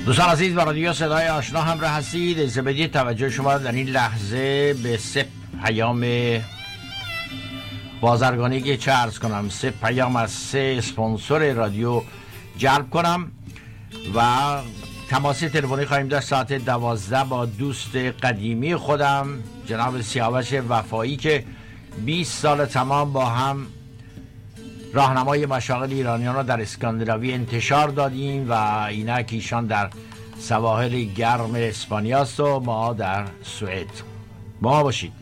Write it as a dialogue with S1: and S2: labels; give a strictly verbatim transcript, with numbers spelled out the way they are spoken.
S1: دوستان عزیز، با رادیو صدای آشنا همراه هستید. اجازه بدید توجه شما در این لحظه به سه پیام بازرگانی که چه عرض کنم، سه پیام از سه اسپانسر رادیو جلب کنم و تماس تلفنی خواهیم داشت ساعت دوازده با دوست قدیمی خودم جناب سیاوش وفایی که بیست سال تمام با هم راهنمای مشاغل ایرانیان را در اسکاندیناوی انتشار دادیم و اینک ایشان در سواحل گرم اسپانیا است و ما در سوئد. با ما باشید.